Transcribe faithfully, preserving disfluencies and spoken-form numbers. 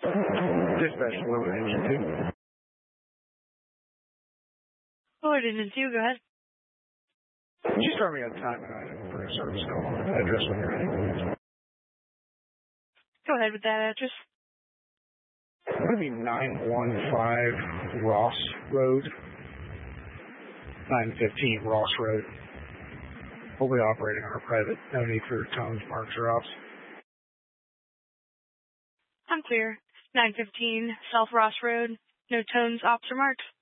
Dispatch Lord Engine two. Lord Engine two, go ahead. Just start me on time and item for a service call. Address when you're ready. Go ahead with that address. It's going to be nine one five Ross Road. nine fifteen Ross Road. We'll be operating our private. No need for tones, marks, or ops. I'm clear. nine fifteen South Ross Road. No tones, ops, or marks.